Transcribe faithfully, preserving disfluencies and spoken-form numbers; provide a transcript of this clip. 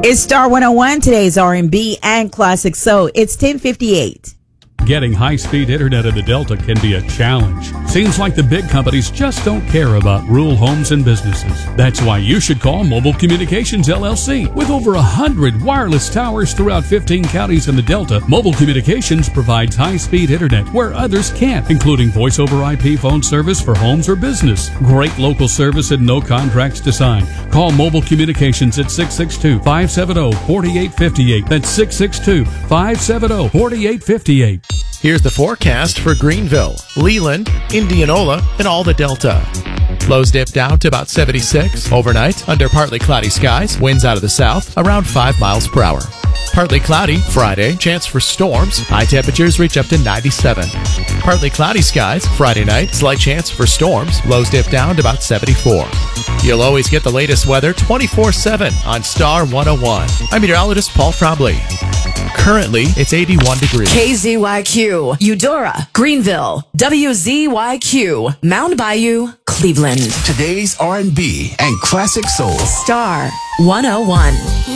It's Star one oh one, today's R and B and classic soul. It's ten fifty-eight. Getting high-speed internet in the Delta can be a challenge. Seems like the big companies just don't care about rural homes and businesses. That's why you should call Mobile Communications L L C. With over one hundred wireless towers throughout fifteen counties in the Delta, Mobile Communications provides high-speed internet where others can't, including voice over I P phone service for homes or business. Great local service and no contracts to sign. Call Mobile Communications at six six two, five seven zero, four eight five eight. That's six six two, five seven zero, four eight five eight. Here's the forecast for Greenville, Leland, Indianola, and all the Delta. Lows dip down to about seventy-six. Overnight, under partly cloudy skies, winds out of the south, around five miles per hour. Partly cloudy Friday, chance for storms. High temperatures reach up to ninety-seven. Partly cloudy skies Friday night, slight chance for storms. Lows dip down to about seventy-four. You'll always get the latest weather twenty-four seven on Star one oh one. I'm meteorologist Paul Trombley. Currently, it's eighty-one degrees. K Z Y Q, Eudora, Greenville, W Z Y Q, Mound Bayou, Cleveland. Today's R and B and classic soul. Star one oh one.